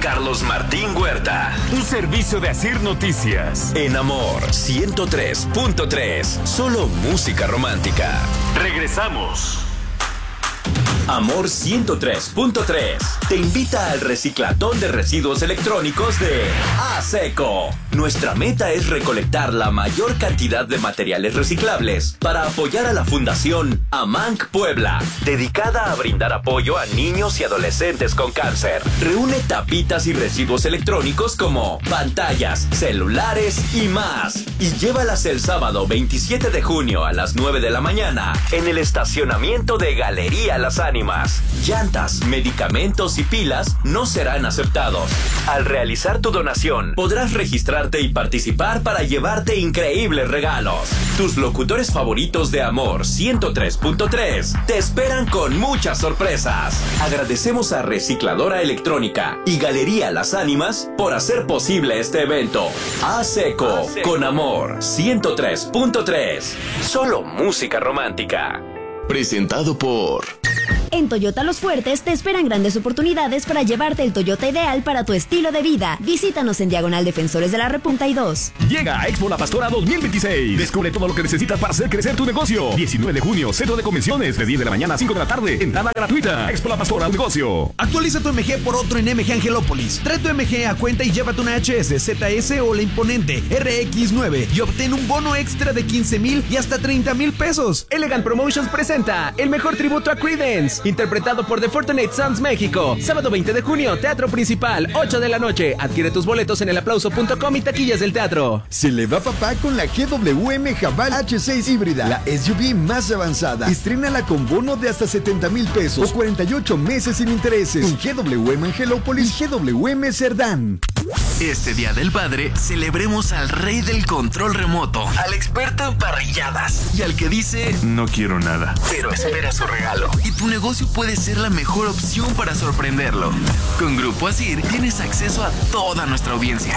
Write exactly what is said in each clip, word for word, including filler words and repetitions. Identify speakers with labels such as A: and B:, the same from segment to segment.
A: Carlos Martín Huerta.
B: Un servicio de Asir Noticias.
A: En Amor ciento tres punto tres. Solo música romántica. Regresamos. Amor ciento tres punto tres te invita al reciclatón de residuos electrónicos de ASECO. Nuestra meta es recolectar la mayor cantidad de materiales reciclables para apoyar a la Fundación AMANC Puebla, dedicada a brindar apoyo a niños y adolescentes con cáncer. Reúne tapitas y residuos electrónicos como pantallas, celulares y más, y llévalas el sábado veintisiete de junio a las nueve de la mañana en el estacionamiento de Galería Las Ánimas. Llantas, medicamentos y pilas no serán aceptados. Al realizar tu donación, podrás registrarte y participar para llevarte increíbles regalos. Tus locutores favoritos de Amor ciento tres punto tres te esperan con muchas sorpresas. Agradecemos a Recicladora Electrónica y Galería Las Ánimas por hacer posible este evento. ASECO, con Amor ciento tres punto tres. Solo música romántica.
C: Presentado por...
D: En Toyota Los Fuertes te esperan grandes oportunidades para llevarte el Toyota ideal para tu estilo de vida. Visítanos en Diagonal Defensores de la Repunta y dos.
E: Llega a Expo La Pastora dos mil veintiséis. Descubre todo lo que necesitas para hacer crecer tu negocio. diecinueve de junio, Centro de Convenciones, de diez de la mañana a cinco de la tarde. Entrada gratuita. Expo La Pastora, tu negocio.
F: Actualiza tu M G por otro en M G Angelópolis. Trae tu M G a cuenta y llévate una H S, Z S o la imponente R X nueve y obtén un bono extra de quince mil y hasta treinta mil pesos.
G: Elegant Promotions presenta el mejor tributo a Creedence, interpretado por The Fortunate Sons México. Sábado veinte de junio, Teatro Principal, ocho de la noche. Adquiere tus boletos en el aplauso punto com y taquillas del teatro.
H: Se le va papá con la G W M Haval H seis híbrida, la S U V más avanzada. Estrénala con bono de hasta setenta mil pesos o cuarenta y ocho meses sin intereses en G W M Angelópolis y G W M Cerdán.
C: Este Día del Padre, celebremos al rey del control remoto, al experto en parrilladas y al que dice
B: no quiero nada,
C: pero espera su regalo. Y tu negocio puede ser la mejor opción para sorprenderlo. Con Grupo Asir tienes acceso a toda nuestra audiencia.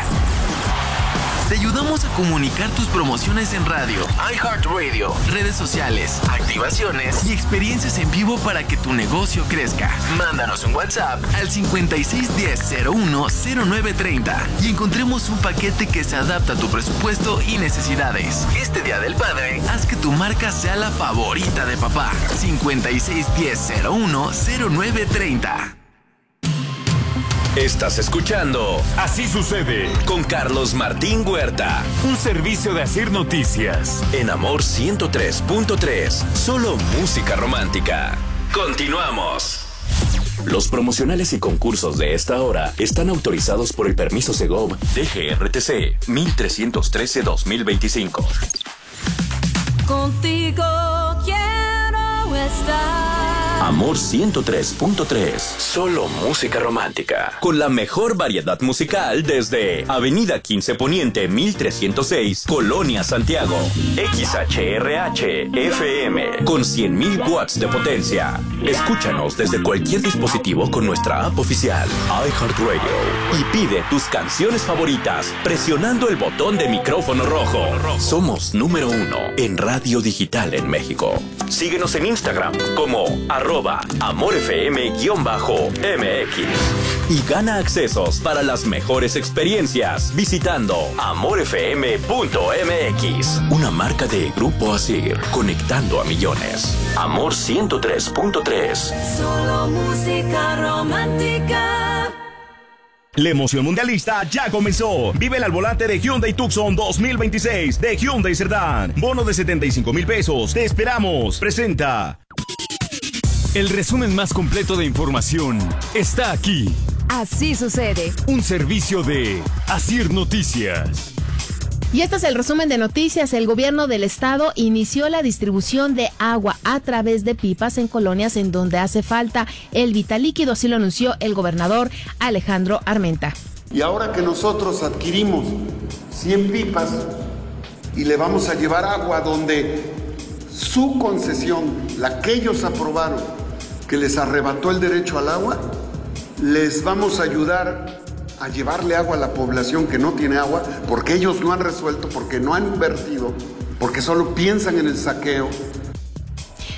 C: Te ayudamos a comunicar tus promociones en radio, iHeartRadio, redes sociales, activaciones y experiencias en vivo para que tu negocio crezca. Mándanos un WhatsApp al cincuenta y seis diez cero uno cero nueve treinta y encontremos un paquete que se adapta a tu presupuesto y necesidades. Este Día del Padre, haz que tu marca sea la favorita de papá. cincuenta y seis diez cero uno cero nueve treinta.
A: Estás escuchando
B: Así Sucede
A: con Carlos Martín Huerta.
B: Un servicio de Asir Noticias.
A: En Amor ciento tres punto tres. Solo música romántica. Continuamos. Los promocionales y concursos de esta hora están autorizados por el permiso Segov D G R T C mil trescientos trece dos mil veinticinco.
I: Contigo quiero estar.
A: Amor ciento tres punto tres. Solo música romántica. Con la mejor variedad musical desde Avenida quince Poniente mil trescientos seis, Colonia Santiago. X H R H F M con cien mil watts de potencia. Escúchanos desde cualquier dispositivo con nuestra app oficial iHeartRadio y pide tus canciones favoritas presionando el botón de micrófono rojo. Somos número uno en radio digital en México. Síguenos en Instagram como arroba amorfm-mx y gana accesos para las mejores experiencias visitando amorfm punto m x. Una marca de Grupo Asir, conectando a millones. Amor ciento tres punto tres.
I: Solo música romántica.
E: La emoción mundialista ya comenzó. Vive al volante de Hyundai Tucson dos mil veintiséis de Hyundai Cerdán. Bono de setenta y cinco mil pesos. Te esperamos. Presenta.
B: El resumen más completo de información está aquí.
J: Así Sucede.
B: Un servicio de Asir Noticias.
J: Y este es el resumen de noticias. El gobierno del estado inició la distribución de agua a través de pipas en colonias en donde hace falta el vital líquido, así lo anunció el gobernador Alejandro Armenta.
K: Y ahora que nosotros adquirimos cien pipas y le vamos a llevar agua donde su concesión, la que ellos aprobaron, que les arrebató el derecho al agua, les vamos a ayudar a llevarle agua a la población que no tiene agua, porque ellos no han resuelto, porque no han invertido, porque solo piensan en el saqueo.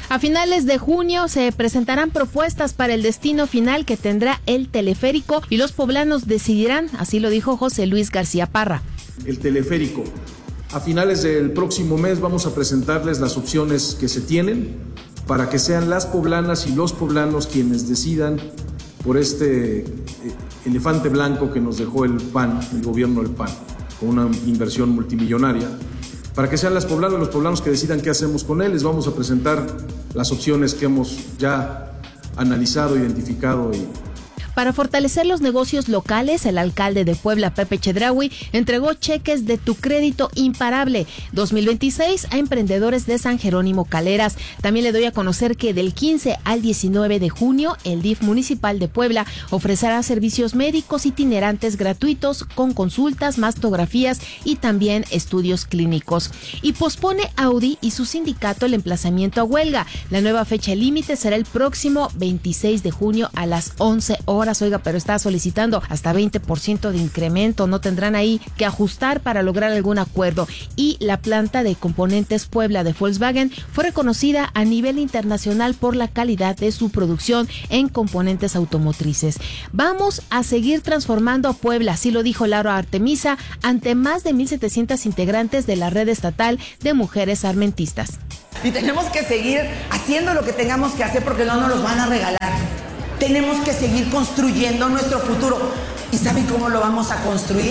J: A finales de junio se presentarán propuestas para el destino final que tendrá el teleférico y los poblanos decidirán, así lo dijo José Luis García Parra.
L: El teleférico. A finales del próximo mes vamos a presentarles las opciones que se tienen para que sean las poblanas y los poblanos quienes decidan por este elefante blanco que nos dejó el P A N, el gobierno del P A N, con una inversión multimillonaria. Para que sean las poblanas y los poblanos que decidan qué hacemos con él, les vamos a presentar las opciones que hemos ya analizado, identificado y
J: Para fortalecer los negocios locales, el alcalde de Puebla, Pepe Chedraui, entregó cheques de Tu Crédito Imparable dos mil veintiséis a emprendedores de San Jerónimo Caleras. También le doy a conocer que del quince al diecinueve de junio, el D I F municipal de Puebla ofrecerá servicios médicos itinerantes gratuitos con consultas, mastografías y también estudios clínicos. Y pospone Audi y su sindicato el emplazamiento a huelga. La nueva fecha límite será el próximo veintiséis de junio a las once horas. Oiga, pero está solicitando hasta veinte por ciento de incremento. No tendrán ahí que ajustar para lograr algún acuerdo. Y la planta de componentes Puebla de Volkswagen fue reconocida a nivel internacional por la calidad de su producción en componentes automotrices. Vamos a seguir transformando a Puebla, así lo dijo Laura Artemisa ante más de mil setecientos integrantes de la red estatal de mujeres armentistas.
M: Y tenemos que seguir haciendo lo que tengamos que hacer porque no nos los van a regalar. Tenemos que seguir construyendo nuestro futuro. ¿Y saben cómo lo vamos a construir?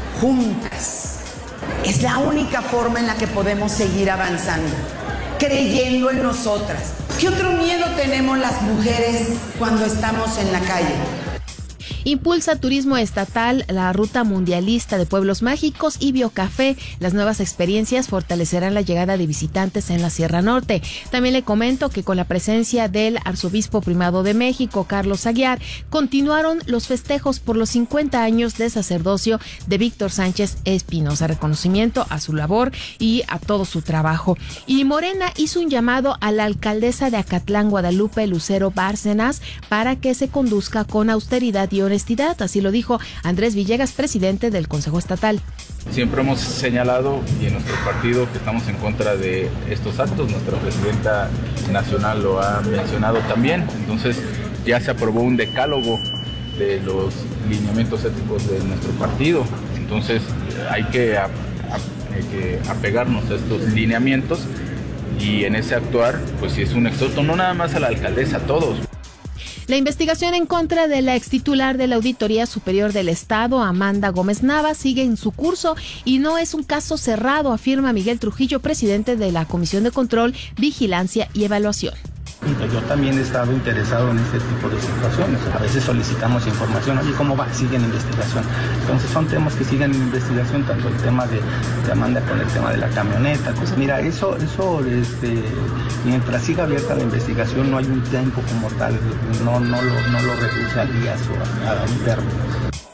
M: Juntas. Es la única forma en la que podemos seguir avanzando, creyendo en nosotras. ¿Qué otro miedo tenemos las mujeres cuando estamos en la calle?
J: Impulsa Turismo Estatal la Ruta Mundialista de Pueblos Mágicos y Biocafé. Las nuevas experiencias fortalecerán la llegada de visitantes en la Sierra Norte. También le comento que con la presencia del Arzobispo Primado de México, Carlos Aguiar, continuaron los festejos por los cincuenta años de sacerdocio de Víctor Sánchez Espinosa. Reconocimiento a su labor y a todo su trabajo. Y Morena hizo un llamado a la alcaldesa de Acatlán, Guadalupe Lucero Bárcenas, para que se conduzca con austeridad y honestidad. Así lo dijo Andrés Villegas, presidente del Consejo Estatal.
N: Siempre hemos señalado y en nuestro partido que estamos en contra de estos actos. Nuestra presidenta nacional lo ha mencionado también. Entonces ya se aprobó un decálogo de los lineamientos éticos de nuestro partido. Entonces hay que, a, a, hay que apegarnos a estos lineamientos y en ese actuar, pues si es un exhorto, no nada más a la alcaldesa, a todos.
J: La investigación en contra de la extitular de la Auditoría Superior del Estado, Amanda Gómez Nava, sigue en su curso y no es un caso cerrado, afirma Miguel Trujillo, presidente de la Comisión de Control, Vigilancia y Evaluación.
O: Yo también he estado interesado en este tipo de situaciones. A veces solicitamos información, oye, ¿cómo va? Sigue en investigación. Entonces son temas que siguen en investigación, tanto el tema de, de Amanda con el tema de la camioneta. Pues mira, eso, eso este, mientras siga abierta la investigación no hay un tiempo como tal, no, no, lo, no lo reduce a días o a, a un término.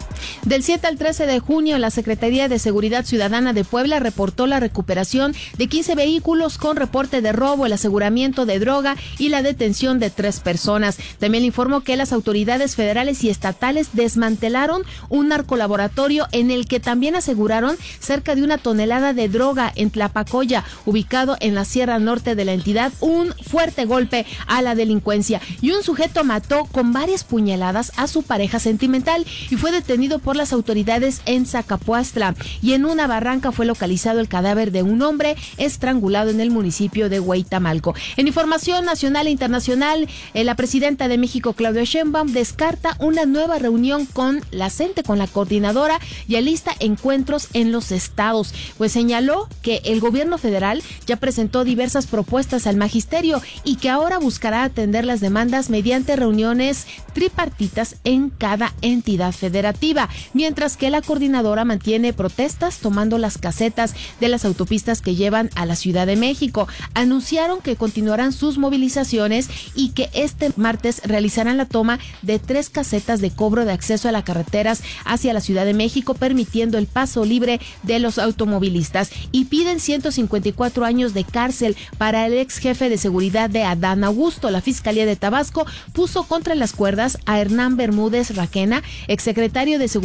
J: Del siete al trece de junio, la Secretaría de Seguridad Ciudadana de Puebla reportó la recuperación de quince vehículos con reporte de robo, el aseguramiento de droga y la detención de tres personas. También le informó que las autoridades federales y estatales desmantelaron un narcolaboratorio en el que también aseguraron cerca de una tonelada de droga en Tlapacoya, ubicado en la Sierra Norte de la entidad, un fuerte golpe a la delincuencia. Y un sujeto mató con varias puñaladas a su pareja sentimental y fue detenido por las autoridades en Zacapuastla, y en una barranca fue localizado el cadáver de un hombre estrangulado en el municipio de Hueytamalco. En información nacional e internacional, eh, la presidenta de México, Claudia Sheinbaum, descarta una nueva reunión con la CENTE, con la coordinadora, y alista encuentros en los estados, pues señaló que el gobierno federal ya presentó diversas propuestas al magisterio y que ahora buscará atender las demandas mediante reuniones tripartitas en cada entidad federativa, mientras que la coordinadora mantiene protestas tomando las casetas de las autopistas que llevan a la Ciudad de México. Anunciaron que continuarán sus movilizaciones y que este martes realizarán la toma de tres casetas de cobro de acceso a las carreteras hacia la Ciudad de México, permitiendo el paso libre de los automovilistas, y piden ciento cincuenta y cuatro años de cárcel para el ex jefe de seguridad de Adán Augusto. La Fiscalía de Tabasco puso contra las cuerdas a Hernán Bermúdez Raquena, exsecretario de Seguridad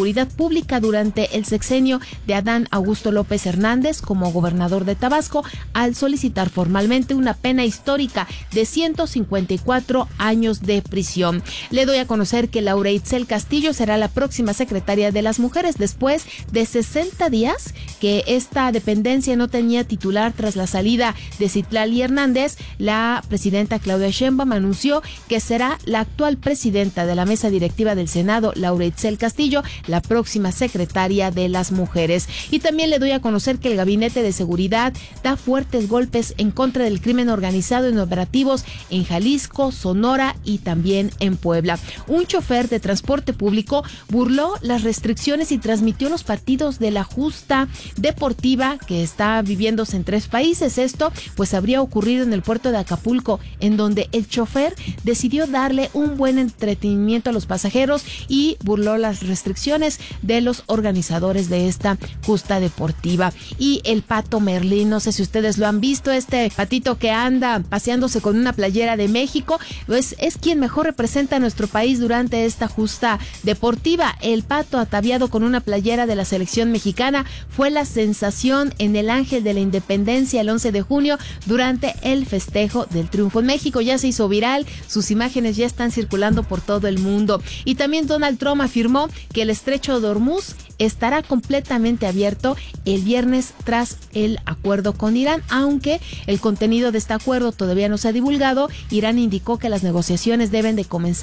J: seguridad pública durante el sexenio de Adán Augusto López Hernández como gobernador de Tabasco, al solicitar formalmente una pena histórica de ciento cincuenta y cuatro años de prisión. Le doy a conocer que Laura Itzel Castillo será la próxima secretaria de las Mujeres después de sesenta días que esta dependencia no tenía titular tras la salida de Citlali Hernández. La presidenta Claudia Sheinbaum anunció que será la actual presidenta de la mesa directiva del Senado, Laura Itzel Castillo, la próxima secretaria de las Mujeres. Y también le doy a conocer que el Gabinete de Seguridad da fuertes golpes en contra del crimen organizado en operativos en Jalisco, Sonora y también en Puebla. Un chofer de transporte público burló las restricciones y transmitió los partidos de la justa deportiva que está viviéndose en tres países. Esto pues habría ocurrido en el puerto de Acapulco, en donde el chofer decidió darle un buen entretenimiento a los pasajeros y burló las restricciones de los organizadores de esta justa deportiva. Y el pato Merlín, no sé si ustedes lo han visto, este patito que anda paseándose con una playera de México, pues es quien mejor representa a nuestro país durante esta justa deportiva. El pato ataviado con una playera de la selección mexicana fue la sensación en el Ángel de la Independencia el once de junio durante el festejo del triunfo en México. Ya se hizo viral, sus imágenes ya están circulando por todo el mundo. Y también Donald Trump afirmó que el estrecho de Hormuz estará completamente abierto el viernes tras el acuerdo con Irán, aunque el contenido de este acuerdo todavía no se ha divulgado. Irán indicó que las negociaciones deben de comenzar